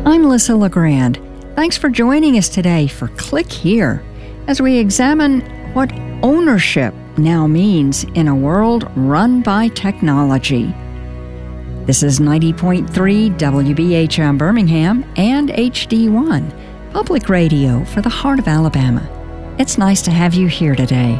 I'm Lissa LeGrand. Thanks for joining us today for Click Here as we examine what ownership now means in a world run by technology. This is 90.3 WBHM Birmingham and HD1, public radio for the heart of Alabama. It's nice to have you here today.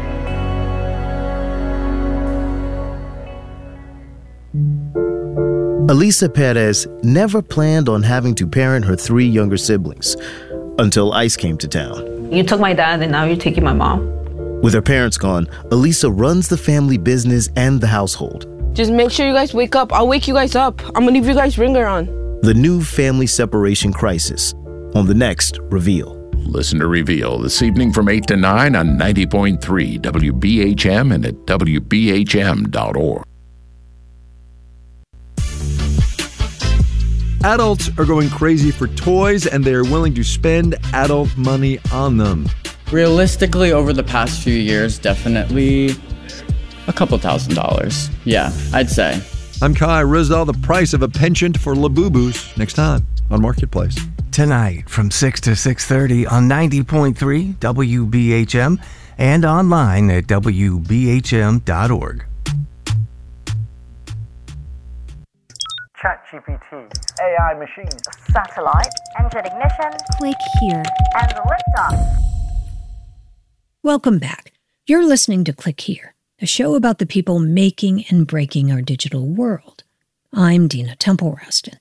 Elisa Perez never planned on having to parent her 3 younger siblings until ICE came to town. You took my dad and now you're taking my mom. With her parents gone, Elisa runs the family business and the household. Just make sure you guys wake up. I'll wake you guys up. I'm gonna leave you guys' ringer on. The new family separation crisis on the next Reveal. Listen to Reveal this evening from 8 to 9 on 90.3 WBHM and at WBHM.org. Adults are going crazy for toys, and they're willing to spend adult money on them. Realistically, over the past few years, definitely a couple $1,000s. Yeah, I'd say. I'm Kai Rizal. The price of a penchant for Labubus next time on Marketplace. Tonight from 6 to 6:30 on 90.3 WBHM and online at WBHM.org. ChatGPT, AI machines, satellite, engine ignition, click here, and liftoff. Welcome back. You're listening to Click Here, a show about the people making and breaking our digital world. I'm Dina Temple-Raston.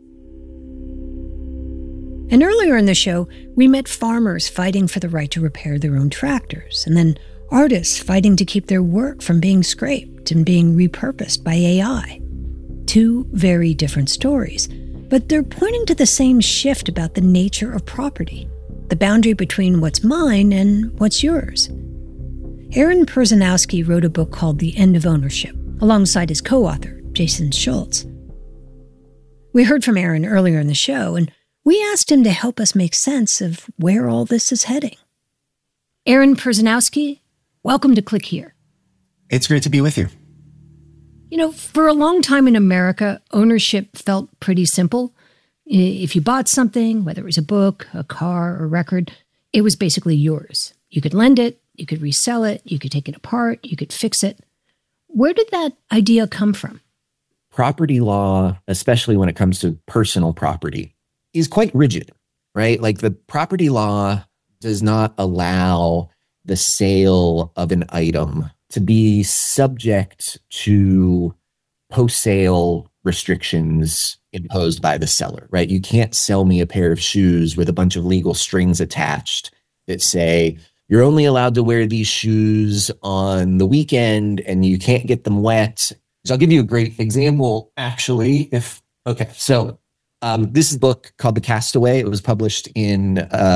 And earlier in the show, we met farmers fighting for the right to repair their own tractors, and then artists fighting to keep their work from being scraped and being repurposed by AI. 2 very different stories, but they're pointing to the same shift about the nature of property, the boundary between what's mine and what's yours. Aaron Perzanowski wrote a book called The End of Ownership, alongside his co-author, Jason Schultz. We heard from Aaron earlier in the show, and we asked him to help us make sense of where all this is heading. Aaron Perzanowski, welcome to Click Here. It's great to be with you. You know, for a long time in America, ownership felt pretty simple. If you bought something, whether it was a book, a car, or a record, it was basically yours. You could lend it, you could resell it, you could take it apart, you could fix it. Where did that idea come from? Property law, especially when it comes to personal property, is quite rigid, right? Like the property law does not allow the sale of an item to be subject to post-sale restrictions imposed by the seller, right? You can't sell me a pair of shoes with a bunch of legal strings attached that say, you're only allowed to wear these shoes on the weekend and you can't get them wet. So I'll give you a great example, actually. So this is a book called The Castaway. It was published in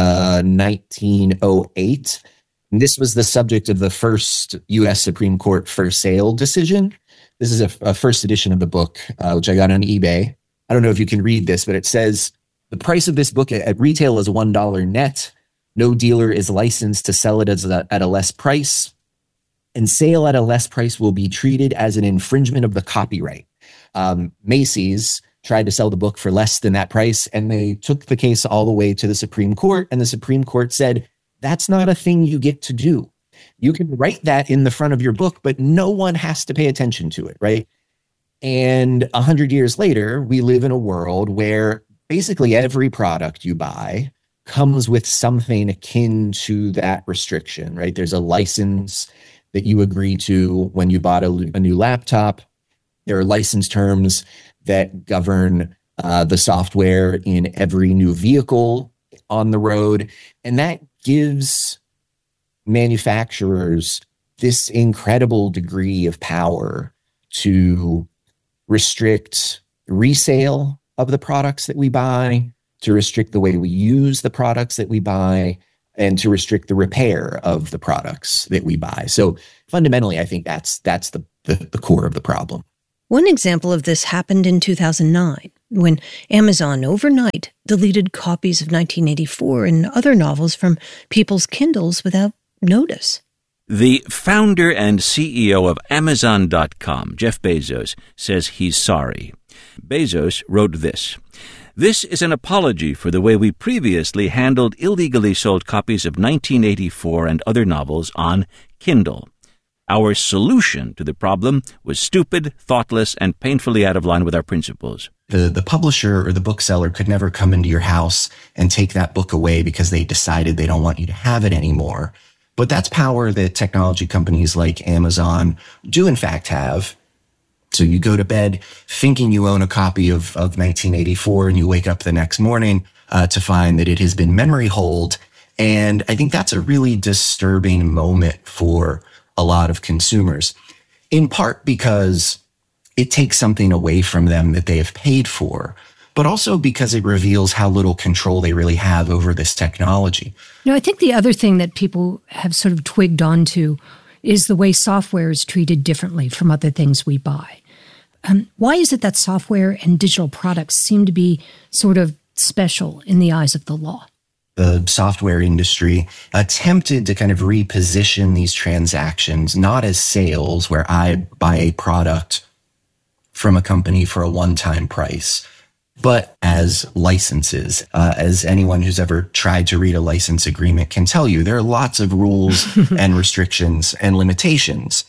1908. And this was the subject of the first U.S. Supreme Court for sale decision. This is a first edition of the book, which I got on eBay. I don't know if you can read this, but it says, the price of this book at retail is $1 net. No dealer is licensed to sell it at a less price. And sale at a less price will be treated as an infringement of the copyright. Macy's tried to sell the book for less than that price, and they took the case all the way to the Supreme Court, and the Supreme Court said, that's not a thing you get to do. You can write that in the front of your book, but no one has to pay attention to it, right? And 100 years later, we live in a world where basically every product you buy comes with something akin to that restriction, right? There's a license that you agree to when you bought a new laptop. There are license terms that govern the software in every new vehicle on the road. And that gives manufacturers this incredible degree of power to restrict resale of the products that we buy, to restrict the way we use the products that we buy, and to restrict the repair of the products that we buy. So fundamentally, I think that's the core of the problem. One example of this happened in 2009, when Amazon overnight deleted copies of 1984 and other novels from people's Kindles without notice. The founder and CEO of Amazon.com, Jeff Bezos, says he's sorry. Bezos wrote this: This is an apology for the way we previously handled illegally sold copies of 1984 and other novels on Kindle. Our solution to the problem was stupid, thoughtless, and painfully out of line with our principles. The publisher or the bookseller could never come into your house and take that book away because they decided they don't want you to have it anymore. But that's power that technology companies like Amazon do in fact have. So you go to bed thinking you own a copy of 1984 and you wake up the next morning to find that it has been memory holed. And I think that's a really disturbing moment for a lot of consumers, in part because it takes something away from them that they have paid for, but also because it reveals how little control they really have over this technology. I think the other thing that people have sort of twigged onto is the way software is treated differently from other things we buy. Why is it that software and digital products seem to be sort of special in the eyes of the law? The software industry attempted to kind of reposition these transactions, not as sales where I buy a product from a company for a one-time price, but as licenses. As anyone who's ever tried to read a license agreement can tell you, there are lots of rules and restrictions and limitations.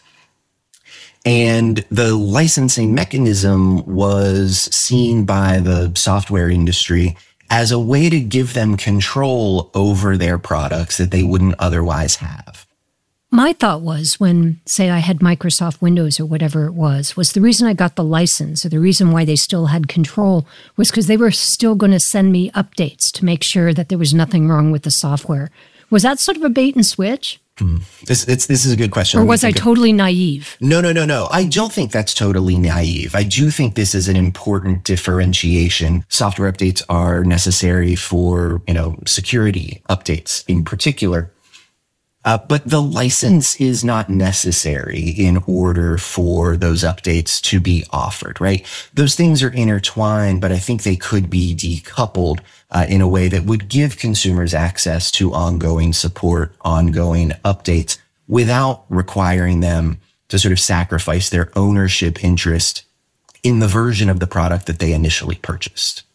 And the licensing mechanism was seen by the software industry as a way to give them control over their products that they wouldn't otherwise have. My thought was when, say, I had Microsoft Windows or whatever it was the reason I got the license or the reason why they still had control was because they were still going to send me updates to make sure that there was nothing wrong with the software. Was that sort of a bait and switch? This is a good question. Or was I totally naive? No. I don't think that's totally naive. I do think this is an important differentiation. Software updates are necessary for, security updates in particular. But the license is not necessary in order for those updates to be offered, right? Those things are intertwined, but I think they could be decoupled in a way that would give consumers access to ongoing support, ongoing updates, without requiring them to sort of sacrifice their ownership interest in the version of the product that they initially purchased.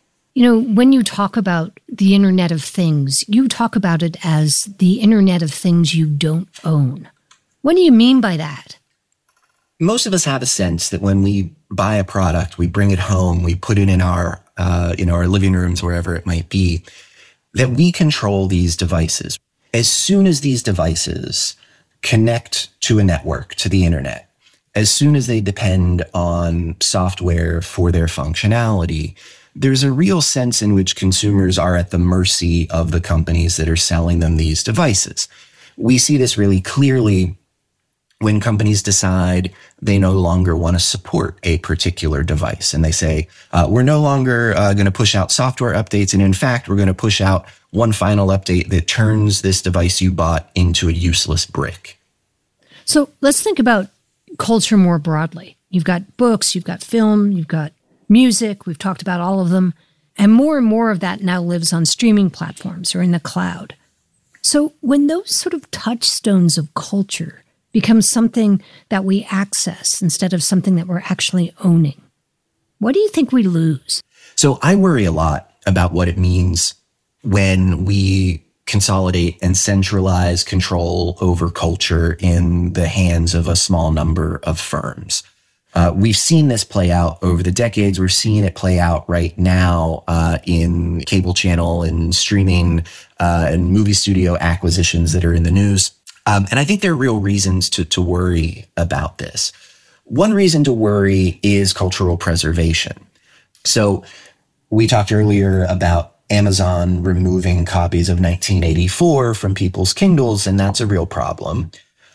When you talk about the Internet of Things, you talk about it as the Internet of Things you don't own. What do you mean by that? Most of us have a sense that when we buy a product, we bring it home, we put it in our living rooms, wherever it might be, that we control these devices. As soon as these devices connect to a network, to the internet, as soon as they depend on software for their functionality, there's a real sense in which consumers are at the mercy of the companies that are selling them these devices. We see this really clearly when companies decide they no longer want to support a particular device. And they say, we're no longer going to push out software updates. And in fact, we're going to push out one final update that turns this device you bought into a useless brick. So let's think about culture more broadly. You've got books, you've got film, you've got music, we've talked about all of them, and more of that now lives on streaming platforms or in the cloud. So when those sort of touchstones of culture become something that we access instead of something that we're actually owning, what do you think we lose? So I worry a lot about what it means when we consolidate and centralize control over culture in the hands of a small number of firms. We've seen this play out over the decades. We're seeing it play out right now in cable channel and streaming and movie studio acquisitions that are in the news. And I think there are real reasons to worry about this. One reason to worry is cultural preservation. So we talked earlier about Amazon removing copies of 1984 from people's Kindles, and that's a real problem.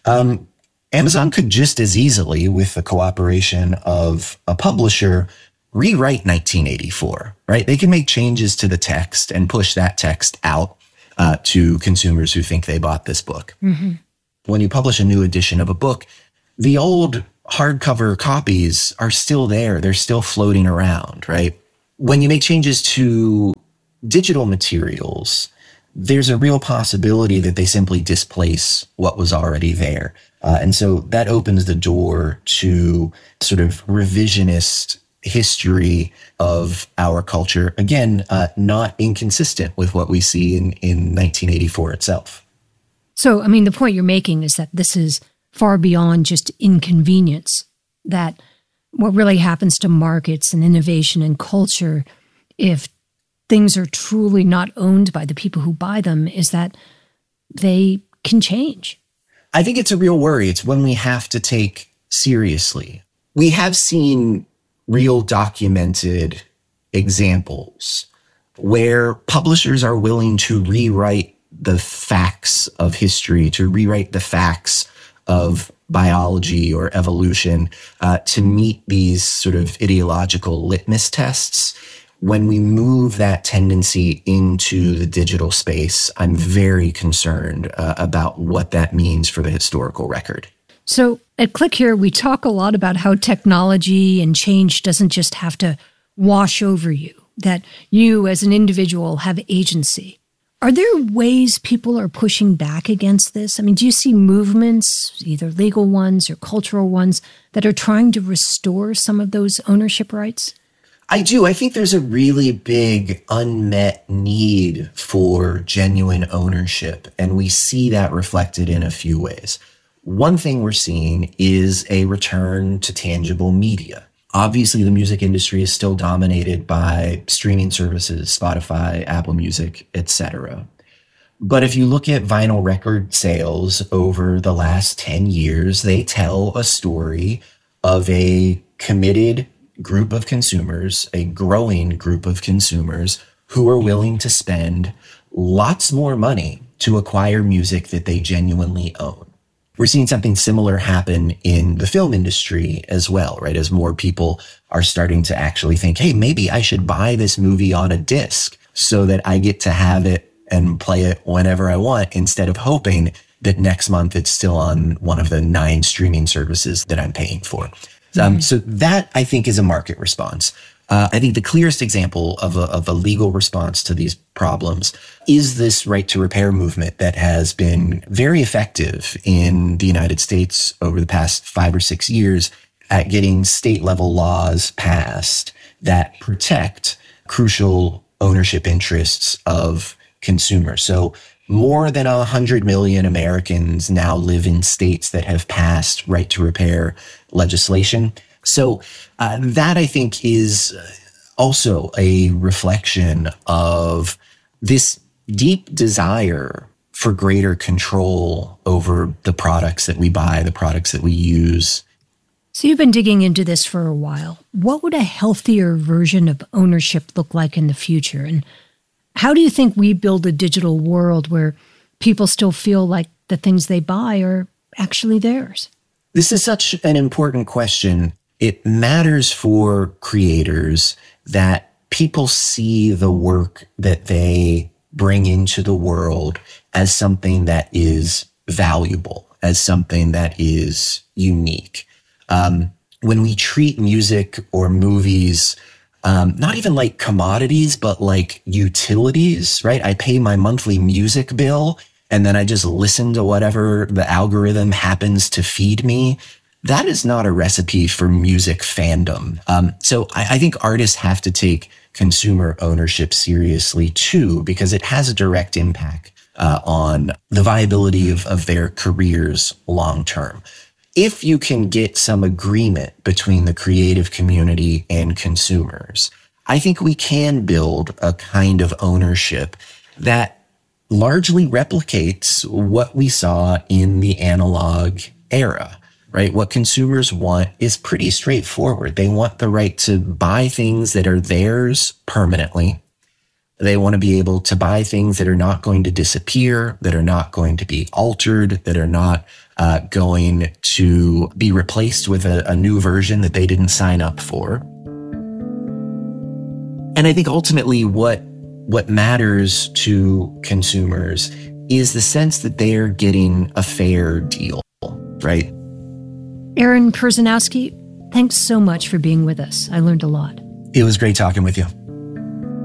Amazon could just as easily, with the cooperation of a publisher, rewrite 1984, right? They can make changes to the text and push that text out to consumers who think they bought this book. Mm-hmm. When you publish a new edition of a book, the old hardcover copies are still there. They're still floating around, right? When you make changes to digital materials, there's a real possibility that they simply displace what was already there. And so that opens the door to sort of revisionist history of our culture. Again, not inconsistent with what we see in 1984 itself. So, I mean, the point you're making is that this is far beyond just inconvenience, that what really happens to markets and innovation and culture, if things are truly not owned by the people who buy them, is that they can change. I think it's a real worry. It's one we have to take seriously. We have seen real documented examples where publishers are willing to rewrite the facts of history, to rewrite the facts of biology or evolution to meet these sort of ideological litmus tests. When we move that tendency into the digital space, I'm very concerned about what that means for the historical record. So at Click Here, we talk a lot about how technology and change doesn't just have to wash over you, that you as an individual have agency. Are there ways people are pushing back against this? I mean, do you see movements, either legal ones or cultural ones, that are trying to restore some of those ownership rights? I do. I think there's a really big unmet need for genuine ownership, and we see that reflected in a few ways. One thing we're seeing is a return to tangible media. Obviously, the music industry is still dominated by streaming services, Spotify, Apple Music, etc. But if you look at vinyl record sales over the last 10 years, they tell a story of a committed group of consumers, a growing group of consumers who are willing to spend lots more money to acquire music that they genuinely own. We're seeing something similar happen in the film industry as well, right? As more people are starting to actually think, hey, maybe I should buy this movie on a disc so that I get to have it and play it whenever I want, instead of hoping that next month it's still on one of the 9 streaming services that I'm paying for. So that, I think, is a market response. I think the clearest example of a legal response to these problems is this right to repair movement that has been very effective in the United States over the past 5 or 6 years at getting state level laws passed that protect crucial ownership interests of consumers. So more than 100 million Americans now live in states that have passed right to repair legislation. So that, I think, is also a reflection of this deep desire for greater control over the products that we buy, the products that we use. So you've been digging into this for a while. What would a healthier version of ownership look like in the future? And how do you think we build a digital world where people still feel like the things they buy are actually theirs? This is such an important question. It matters for creators that people see the work that they bring into the world as something that is valuable, as something that is unique. When we treat music or movies, not even like commodities, but like utilities, right? I pay my monthly music bill and then I just listen to whatever the algorithm happens to feed me. That is not a recipe for music fandom. So I think artists have to take consumer ownership seriously too, because it has a direct impact on the viability of their careers long term. If you can get some agreement between the creative community and consumers, I think we can build a kind of ownership that largely replicates what we saw in the analog era. Right? What consumers want is pretty straightforward. They want the right to buy things that are theirs permanently. They want to be able to buy things that are not going to disappear, that are not going to be altered, that are not going to be replaced with a new version that they didn't sign up for. And I think ultimately what matters to consumers is the sense that they're getting a fair deal, right? Aaron Perzanowski, thanks so much for being with us. I learned a lot. It was great talking with you.